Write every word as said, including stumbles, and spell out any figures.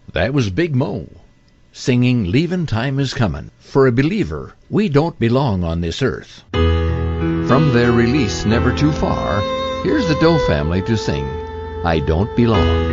That was Big Mo, singing "Leavin' Time Is Comin'." For a believer, we don't belong on this earth. From their release Never Too Far, here's the Doe Family to sing I Don't Belong.